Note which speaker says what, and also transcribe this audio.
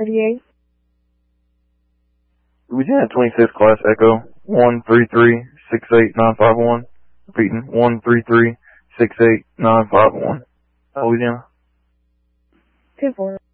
Speaker 1: 38.
Speaker 2: Louisiana 26 Class Echo 133-68951. Repeating 133-68951. Louisiana.
Speaker 1: 2-4.